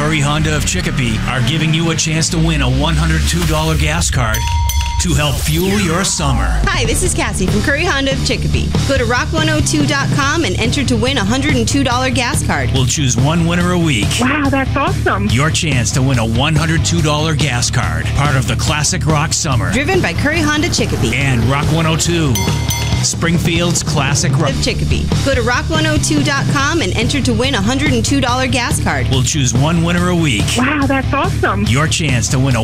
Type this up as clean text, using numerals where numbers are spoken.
Curry Honda of Chicopee are giving you a chance to win a $102 gas card to help fuel your summer. Hi, this is Cassie from Curry Honda of Chicopee. Go to rock102.com and enter to win a $102 gas card. We'll choose one winner a week. Wow, that's awesome. Your chance to win a $102 gas card, part of the Classic Rock Summer. Driven by Curry Honda Chicopee. And Rock 102. Springfield's Classic Rock of Chicopee. Go to rock102.com and enter to win a $102 gas card. We'll choose one winner a week. Wow, that's awesome. Your chance to win a